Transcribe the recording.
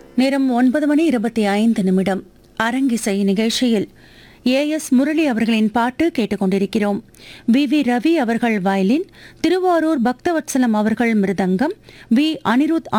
நேரம் 9:25 அரங்கிசை நிகழ்ச்சியில் ஏஎஸ் முரளி அவர்களின் பாட்டு கேட்டுக்கொண்டிருக்கிறோம். வி ரவி அவர்கள் வயலின், திருவாரூர் பக்தவத்சலம் அவர்கள் மிருதங்கம், வி அனிருத்